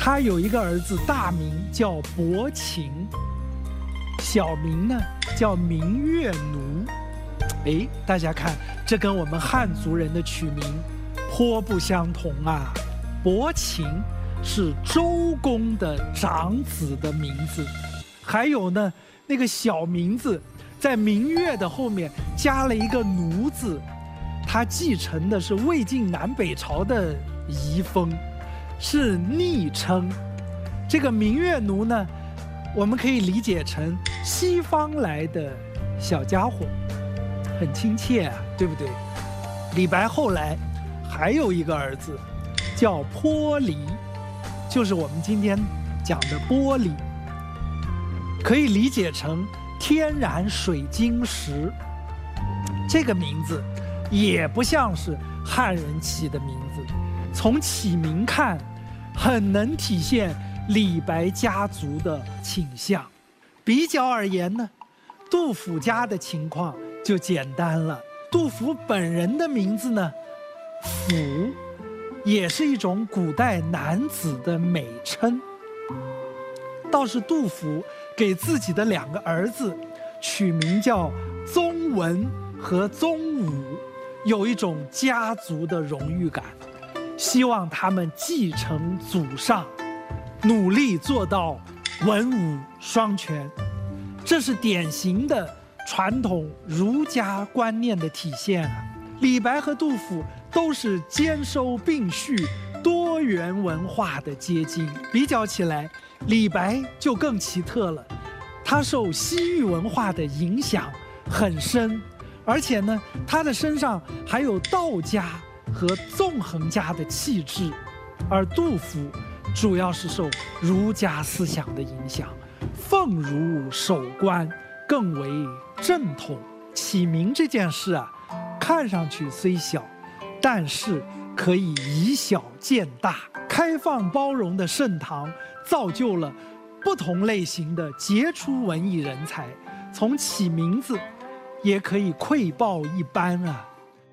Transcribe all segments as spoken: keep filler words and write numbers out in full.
他有一个儿子，大名叫伯禽，小名呢叫明月奴。哎，大家看，这跟我们汉族人的取名颇不相同啊。伯禽是周公的长子的名字，还有呢，那个小名字在明月的后面加了一个奴字，他继承的是魏晋南北朝的遗风，是昵称。这个明月奴呢，我们可以理解成西方来的小家伙，很亲切啊，对不对？李白后来还有一个儿子叫坡离，就是我们今天讲的玻璃，可以理解成天然水晶石。这个名字也不像是汉人起的名字，从起名看很能体现李白家族的倾向。比较而言呢，杜甫家的情况就简单了。杜甫本人的名字呢，甫，也是一种古代男子的美称。倒是杜甫给自己的两个儿子取名叫宗文和宗武，有一种家族的荣誉感，希望他们继承祖上，努力做到文武双全。这是典型的传统儒家观念的体现啊。李白和杜甫都是兼收并蓄多元文化的结晶。比较起来，李白就更奇特了，他受西域文化的影响很深，而且呢，他的身上还有道家和纵横家的气质。而杜甫主要是受儒家思想的影响，奉儒守官，更为正统。起名这件事啊，看上去虽小，但是可以以小见大。开放包容的盛唐造就了不同类型的杰出文艺人才，从起名字也可以窥豹一斑啊。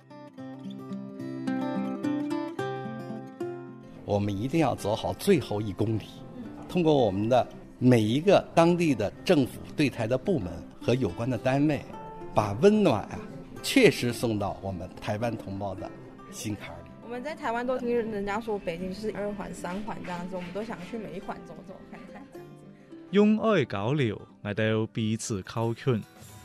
我们一定要走好最后一公里，通过我们的每一个当地的政府对台的部门和有关的单位，把温暖啊确实送到我们台湾同胞的心坎里。 我们在台湾都听人家说北京是二环三环这样子，我们都想去每一环走走看看这样子。 用愛交流嚟到彼此溝通。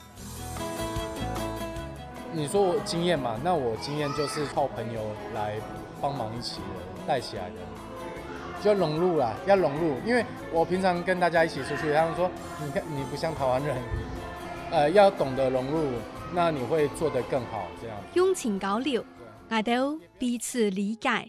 你说我经验嘛，那我经验就是靠朋友来帮忙一起带起来的，就融入啦，要融入。因為我平常跟大家一起出去，他們說你看你不像台灣人，呃，要懂得融入，那你會做得更好。這樣用情交流，嚟到彼此理解。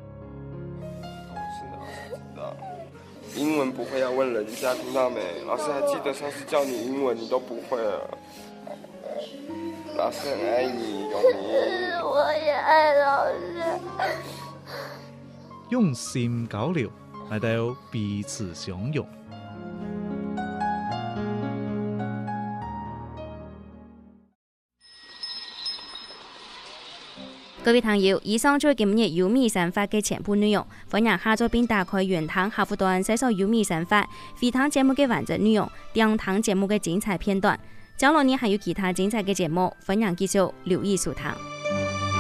是的，知道。英文不會要問人家，聽到沒？老師還記得上次教你英文，你都不會了。老師很愛你，有你。 我也愛老師。 用心交流嚟到彼此相容。 各位朋友，以上就係今日有米神法嘅全部內容。歡迎下載並打開原堂客戶端，搜索有米神法，回聽節目嘅完整內容，聽節目嘅精彩片段。將來呢還有其他精彩嘅節目，歡迎繼續留意收聽。